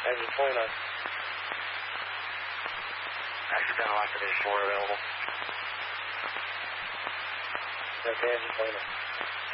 Engine 29. Accidental activation 4 available. Okay, engine 29.